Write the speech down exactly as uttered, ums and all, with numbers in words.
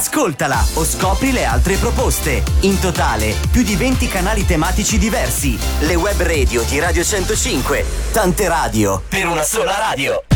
Ascoltala o scopri le altre proposte. In totale, più di venti canali tematici diversi. Le web radio di Radio centocinque. Tante radio per una sola radio.